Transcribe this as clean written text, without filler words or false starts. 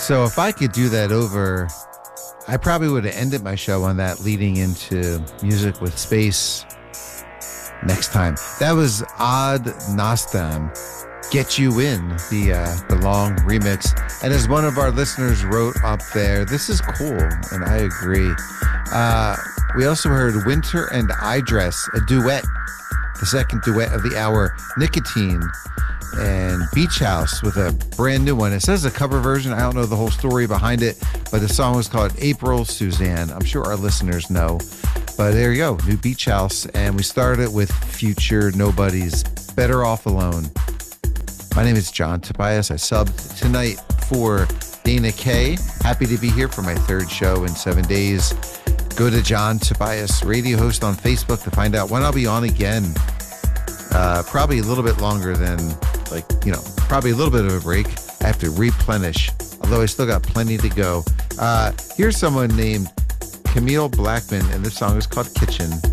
So if I could do that over, I probably would have ended my show on that, leading into Music with Space next time. That was Ad Nastam, Get You In, the long remix. And as one of our listeners wrote up there, this is cool, and I agree. We also heard Winter and I Dress, a duet, the second duet of the hour, Nicotine and Beach House with a brand new one. It says a cover version. I don't know the whole story behind it, but the song was called April Suzanne. I'm sure our listeners know. But there you go, new Beach House. And we started with Future Nobody's Better Off Alone. My name is John Tobias. I subbed tonight for Dana Kay. Happy to be here for my third show in 7 days. Go to John Tobias Radio Host on Facebook to find out when I'll be on again. Probably a little bit longer than, probably a little bit of a break. I have to replenish, although I still got plenty to go. Here's someone named Camille Blackman, and this song is called Kitchen.